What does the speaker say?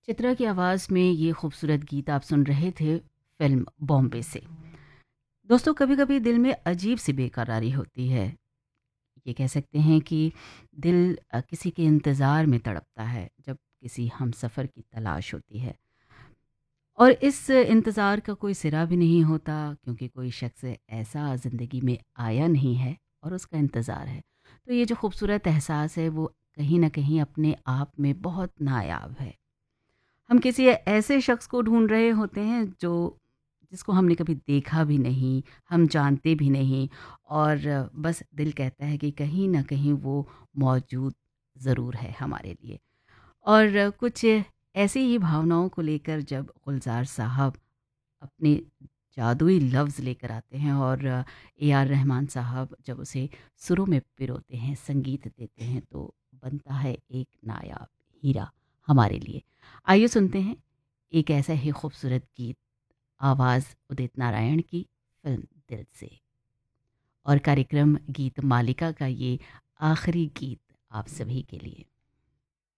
चित्रा की आवाज़ में ये खूबसूरत गीत आप सुन रहे थे फ़िल्म बॉम्बे से। दोस्तों, कभी-कभी दिल में अजीब सी बेकरारी होती है। ये कह सकते हैं कि दिल किसी के इंतज़ार में तड़पता है जब किसी हमसफ़र की तलाश होती है। और इस इंतज़ार का कोई सिरा भी नहीं होता, क्योंकि कोई शख्स ऐसा ज़िंदगी में आया नहीं है और उसका इंतज़ार है। तो ये जो खूबसूरत एहसास है वो कहीं न कहीं अपने आप में बहुत नायाब है। हम किसी ऐसे शख्स को ढूँढ रहे होते हैं जो जिसको हमने कभी देखा भी नहीं, हम जानते भी नहीं, और बस दिल कहता है कि कहीं न कहीं वो मौजूद ज़रूर है हमारे लिए। और कुछ ऐसी ही भावनाओं को लेकर जब गुलज़ार साहब अपने जादुई लफ्ज़ लेकर आते हैं, और ए आर रहमान साहब जब उसे सुरों में पिरोते हैं, संगीत देते हैं, तो बनता है एक नायाब हीरा हमारे लिए। आइए सुनते हैं एक ऐसा ही खूबसूरत गीत, आवाज़ उदित नारायण की, फ़िल्म दिल से। और कार्यक्रम गीत मालिका का ये आखिरी गीत आप सभी के लिए।